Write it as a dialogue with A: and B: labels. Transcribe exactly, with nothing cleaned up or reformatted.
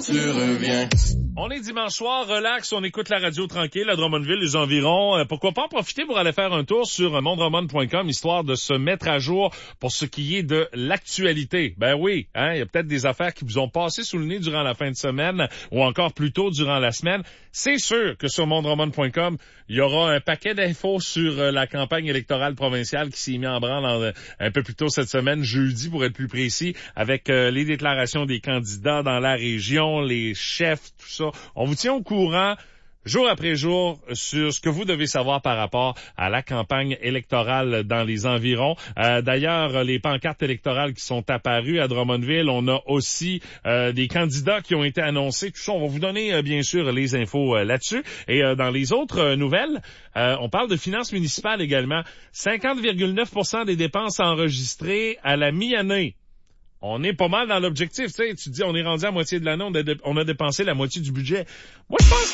A: tu reviens.
B: On est dimanche soir, relax, on écoute la radio tranquille à Drummondville, les environs. Euh, pourquoi pas en profiter pour aller faire un tour sur mondrummond point com, histoire de se mettre à jour pour ce qui est de l'actualité. Ben oui, hein, il y a peut-être des affaires qui vous ont passé sous le nez durant la fin de semaine ou encore plus tôt durant la semaine. C'est sûr que sur mondrummond point com, il y aura un paquet d'infos sur euh, la campagne électorale provinciale qui s'est mise en branle en, euh, un peu plus tôt cette semaine, jeudi pour être plus précis, avec euh, les déclarations des candidats dans la région, les chefs, tout ça. On vous tient au courant jour après jour sur ce que vous devez savoir par rapport à la campagne électorale dans les environs. Euh, d'ailleurs, les pancartes électorales qui sont apparues à Drummondville, on a aussi euh, des candidats qui ont été annoncés. Tout ça, on va vous donner euh, bien sûr les infos euh, là-dessus. Et euh, dans les autres euh, nouvelles, euh, on parle de finances municipales également. cinquante virgule neuf pour cent des dépenses enregistrées à la mi-année. On est pas mal dans l'objectif, tu sais, tu te dis on est rendu à moitié de l'année, on a, dé- on a dépensé la moitié du budget. Moi, je pense